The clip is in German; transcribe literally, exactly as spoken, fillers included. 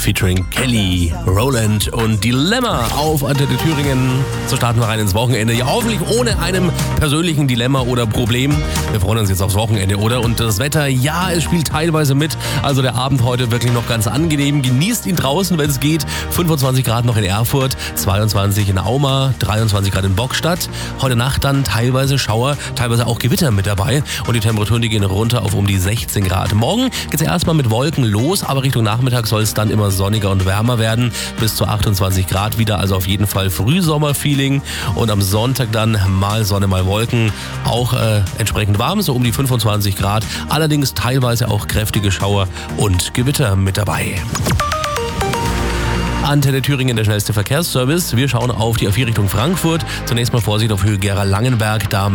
featuring Kelly Rowland und Dilemma auf Antenne Thüringen. So starten wir rein ins Wochenende. Ja, hoffentlich ohne einem persönlichen Dilemma oder Problem. Wir freuen uns jetzt aufs Wochenende, oder? Und das Wetter, ja, es spielt teilweise mit. Also der Abend heute wirklich noch ganz angenehm. Genießt ihn draußen, wenn es geht. fünfundzwanzig Grad noch in Erfurt, zweiundzwanzig in Auma, dreiundzwanzig Grad in Bockstadt. Heute Nacht dann teilweise Schauer, teilweise auch Gewitter mit dabei. Und die Temperaturen, die gehen runter auf um die sechzehn Grad. Morgen geht es erstmal mit Wolken los, aber Richtung Nachmittag soll es dann immer sonniger und wärmer werden. Bis zu achtundzwanzig Grad wieder, also auf jeden Fall Frühsommerfeeling. Und am Sonntag dann mal Sonne, mal Wolken. Auch äh, entsprechend warm, so um die fünfundzwanzig Grad. Allerdings teilweise auch kräftige Schauer und Gewitter mit dabei. Antenne Thüringen, der schnellste Verkehrsservice. Wir schauen auf die A vier Richtung Frankfurt. Zunächst mal Vorsicht auf Höhe Gera-Langenberg. Da